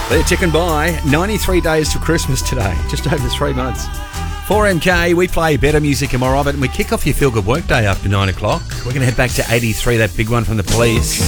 They're ticking by. 93 days to Christmas today. Just over 3 months. 4MK, we play better music and more of it, and we kick off your feel-good workday after 9 o'clock. We're going to head back to 83, that big one from the Police.